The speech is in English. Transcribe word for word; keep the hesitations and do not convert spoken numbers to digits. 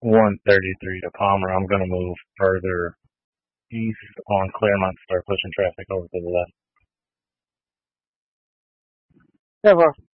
one thirty-three to Palmer. I'm going to move further east on Claremont, start pushing traffic over to the left. Yeah, bro.